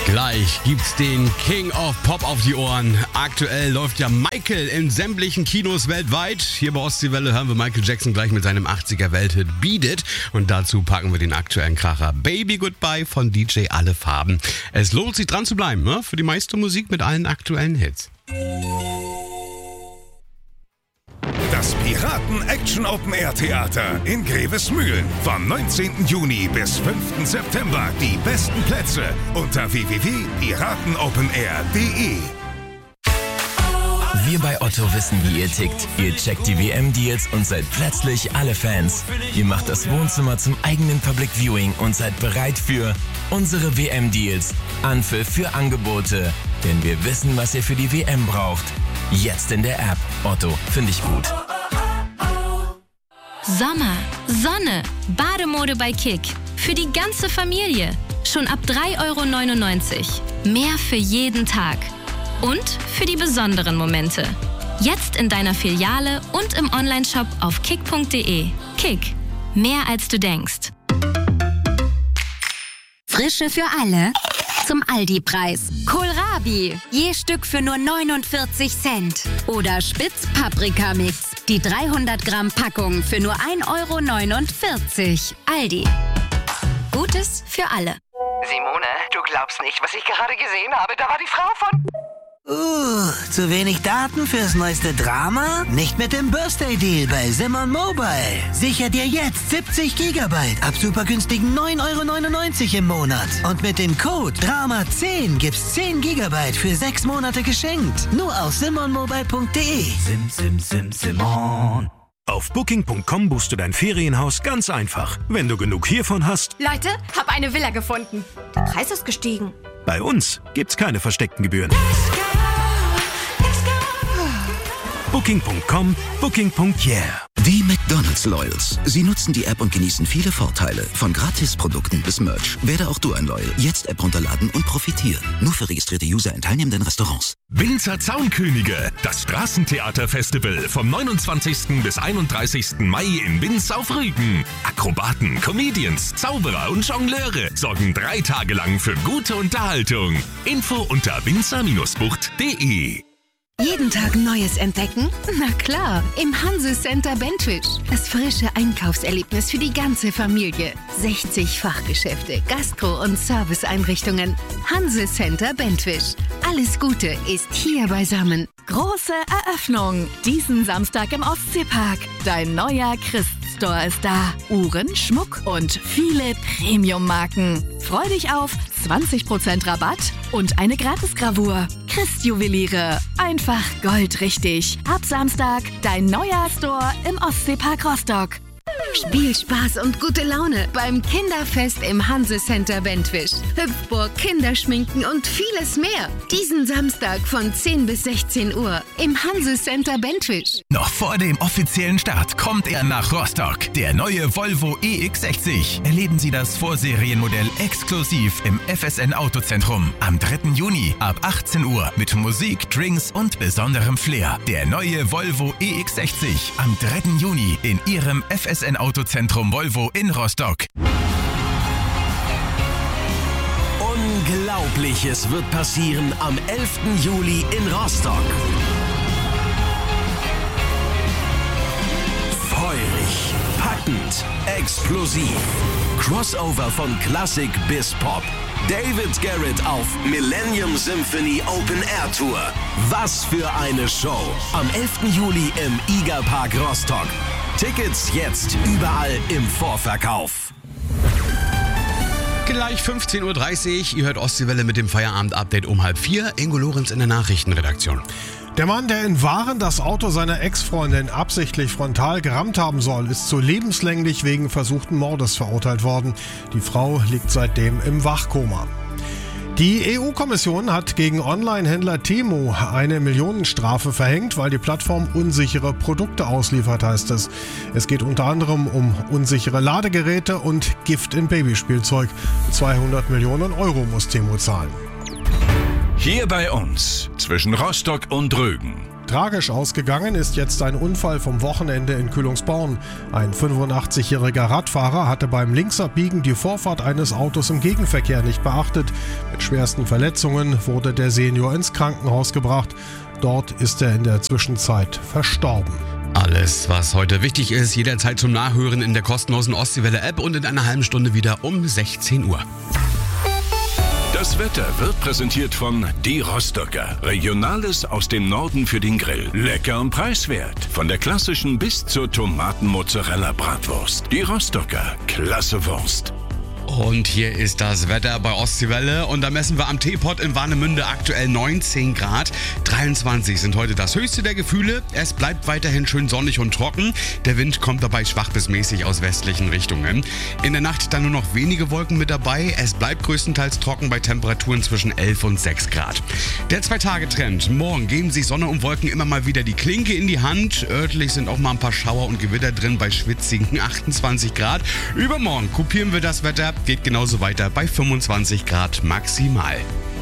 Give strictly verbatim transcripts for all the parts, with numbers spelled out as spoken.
Gleich gibt's den King of Pop auf die Ohren. Aktuell läuft ja Michael in sämtlichen Kinos weltweit. Hier bei Ostseewelle hören wir Michael Jackson gleich mit seinem achtziger-Welthit Beat It. Und dazu packen wir den aktuellen Kracher Baby Goodbye von D J Alle Farben. Es lohnt sich dran zu bleiben, ne? Für die meiste Musik mit allen aktuellen Hits. Das Piraten-Action-Open-Air-Theater in Grevesmühlen. Vom neunzehnten Juni bis fünften September. Die besten Plätze unter w w w punkt piratenopenair punkt de. Wir bei Otto wissen, wie ihr tickt. Ihr checkt die W M-Deals und seid plötzlich alle Fans. Ihr macht das Wohnzimmer zum eigenen Public Viewing und seid bereit für unsere W M-Deals. Anpfiff für Angebote. Denn wir wissen, was ihr für die W M braucht. Jetzt in der App. Otto, finde ich gut. Sommer, Sonne, Bademode bei Kick. Für die ganze Familie. Schon ab drei Euro neunundneunzig. Mehr für jeden Tag. Und für die besonderen Momente. Jetzt in deiner Filiale und im Onlineshop auf kick punkt de. Kick. Mehr als du denkst. Frische für alle. Zum Aldi-Preis. Kohlrabi. Je Stück für nur neunundvierzig Cent. Oder Spitz-Paprika-Mix. Die dreihundert Gramm Packung für nur ein Euro neunundvierzig. Aldi. Gutes für alle. Simone, du glaubst nicht, was ich gerade gesehen habe. Da war die Frau von... Uh, zu wenig Daten fürs neueste Drama? Nicht mit dem Birthday-Deal bei Simon Mobile. Sicher dir jetzt siebzig Gigabyte ab super günstigen neun Euro neunundneunzig im Monat. Und mit dem Code Drama zehn gibt's zehn Gigabyte für sechs Monate geschenkt. Nur auf simon mobile punkt de. Sim, sim, sim, Simon. Auf booking punkt com buchst du dein Ferienhaus ganz einfach. Wenn du genug hiervon hast... Leute, hab eine Villa gefunden. Der Preis ist gestiegen. Bei uns gibt's keine versteckten Gebühren. booking punkt com, booking punkt yeah. Die McDonald's Loyals. Sie nutzen die App und genießen viele Vorteile. Von Gratisprodukten bis Merch. Werde auch du ein Loyal. Jetzt App runterladen und profitieren. Nur für registrierte User in teilnehmenden Restaurants. Binzer Zaunkönige. Das Straßentheaterfestival vom neunundzwanzigsten bis einunddreißigsten Mai in Binz auf Rügen. Akrobaten, Comedians, Zauberer und Jongleure sorgen drei Tage lang für gute Unterhaltung. Info unter binzer Bindestrich bucht punkt de. Jeden Tag Neues entdecken? Na klar, im Hanse Center Bentwisch. Das frische Einkaufserlebnis für die ganze Familie. sechzig Fachgeschäfte, Gastro- und Serviceeinrichtungen. Hanse Center Bentwisch. Alles Gute ist hier beisammen. Große Eröffnung. Diesen Samstag im Ostseepark. Dein neuer Christ-Store ist da. Uhren, Schmuck und viele Premium-Marken. Freu dich auf zwanzig Prozent Rabatt und eine Gratisgravur. Christ-Juweliere. Einfach goldrichtig. Ab Samstag dein neuer Store im Ostseepark Rostock. Spiel, Spaß und gute Laune beim Kinderfest im Hanse Center Bentwisch. Hüpfburg, Kinderschminken und vieles mehr. Diesen Samstag von zehn bis sechzehn Uhr im Hanse Center Bentwisch. Noch vor dem offiziellen Start kommt er nach Rostock. Der neue Volvo E X sechzig. Erleben Sie das Vorserienmodell exklusiv im F S N Autozentrum. Am dritten Juni ab achtzehn Uhr mit Musik, Drinks und besonderem Flair. Der neue Volvo E X sechzig. Am dritten Juni in Ihrem F S N Autozentrum Volvo in Rostock. Unglaubliches wird passieren am elften Juli in Rostock. Feurig, packend, explosiv. Crossover von Klassik bis Pop. David Garrett auf Millennium Symphony Open Air Tour. Was für eine Show. Am elften Juli im Igerpark Rostock. Tickets jetzt überall im Vorverkauf. Gleich fünfzehn Uhr dreißig. Ihr hört Ostseewelle mit dem Feierabend-Update um halb vier. Ingo Lorenz in der Nachrichtenredaktion. Der Mann, der in Waren das Auto seiner Ex-Freundin absichtlich frontal gerammt haben soll, ist zu lebenslänglich wegen versuchten Mordes verurteilt worden. Die Frau liegt seitdem im Wachkoma. Die E U-Kommission hat gegen Online-Händler Temu eine Millionenstrafe verhängt, weil die Plattform unsichere Produkte ausliefert, heißt es. Es geht unter anderem um unsichere Ladegeräte und Gift in Babyspielzeug. zweihundert Millionen Euro muss Temu zahlen. Hier bei uns, zwischen Rostock und Rügen. Tragisch ausgegangen ist jetzt ein Unfall vom Wochenende in Kühlungsborn. Ein fünfundachtzigjähriger Radfahrer hatte beim Linksabbiegen die Vorfahrt eines Autos im Gegenverkehr nicht beachtet. Mit schwersten Verletzungen wurde der Senior ins Krankenhaus gebracht. Dort ist er in der Zwischenzeit verstorben. Alles, was heute wichtig ist, jederzeit zum Nachhören in der kostenlosen Ostseewelle-App und in einer halben Stunde wieder um sechzehn Uhr. Das Wetter wird präsentiert von Die Rostocker. Regionales aus dem Norden für den Grill. Lecker und preiswert. Von der klassischen bis zur Tomaten-Mozzarella-Bratwurst. Die Rostocker. Klasse Wurst. Und hier ist das Wetter bei Ostseewelle und da messen wir am Teepot in Warnemünde aktuell neunzehn Grad. dreiundzwanzig sind heute das höchste der Gefühle. Es bleibt weiterhin schön sonnig und trocken. Der Wind kommt dabei schwach bis mäßig aus westlichen Richtungen. In der Nacht dann nur noch wenige Wolken mit dabei. Es bleibt größtenteils trocken bei Temperaturen zwischen elf und sechs Grad. Der Zwei-Tage-Trend. Morgen geben sich Sonne und Wolken immer mal wieder die Klinke in die Hand. Örtlich sind auch mal ein paar Schauer und Gewitter drin bei schwitzigen achtundzwanzig Grad. Übermorgen kopieren wir das Wetter. Geht genauso weiter bei fünfundzwanzig Grad maximal.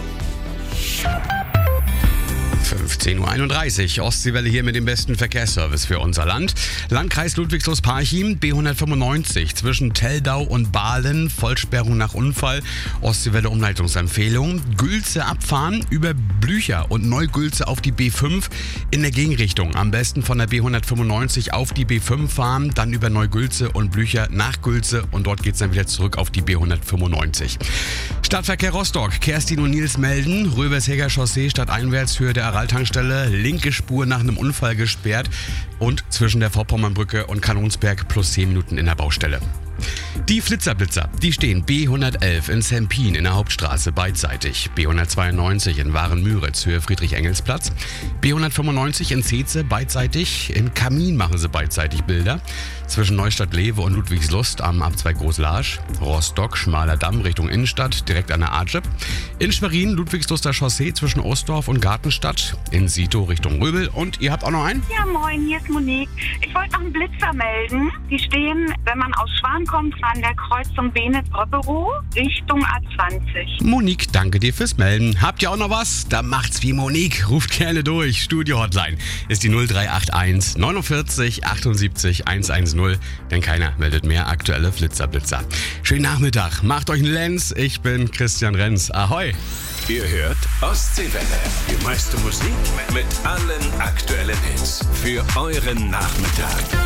fünfzehn Uhr einunddreißig, Ostseewelle hier mit dem besten Verkehrsservice für unser Land. Landkreis Ludwigslust-Parchim, B hundertfünfundneunzig zwischen Teldau und Bahlen, Vollsperrung nach Unfall, Ostseewelle Umleitungsempfehlung, Gülze abfahren über Blücher und Neugülze auf die B fünf in der Gegenrichtung. Am besten von der B hundertfünfundneunzig auf die B fünf fahren, dann über Neugülze und Blücher nach Gülze und dort geht es dann wieder zurück auf die B hundertfünfundneunzig. Stadtverkehr Rostock, Kerstin und Nils melden, Röversheger Chaussee stadteinwärts Höhe der Araltankstelle, linke Spur nach einem Unfall gesperrt und zwischen der Vorpommernbrücke und Kanonsberg plus zehn Minuten in der Baustelle. Die Flitzerblitzer, die stehen B hundertelf in Sempin in der Hauptstraße beidseitig, B hundertzweiundneunzig in Waren-Müritz Höhe Friedrich-Engels-Platz, B hundertfünfundneunzig in Zeze beidseitig, in Kamin machen sie beidseitig Bilder, zwischen Neustadt-Lewe und Ludwigslust am Abzweig Großlarsch, Rostock, Schmaler Damm Richtung Innenstadt, direkt an der A J E P, in Schwerin Ludwigsluster Chaussee zwischen Ostdorf und Gartenstadt, in Sito Richtung Röbel und ihr habt auch noch einen? Ja moin, hier ist Monique. Ich wollte noch einen Blitzer melden. Die stehen, wenn man aus Schwan kommt, an der Kreuzung Benet-Bropperow Richtung A zwanzig. Monique, danke dir fürs Melden. Habt ihr auch noch was? Dann macht's wie Monique. Ruft gerne durch. Studio-Hotline ist die null drei acht eins neunundvierzig achtundsiebzig hundertzehn, denn keiner meldet mehr aktuelle Flitzerblitzer. Schönen Nachmittag. Macht euch einen Lenz. Ich bin Christian Renz. Ahoi. Ihr hört Ostseewelle. Die meiste Musik mit allen aktuellen Hits für euren Nachmittag.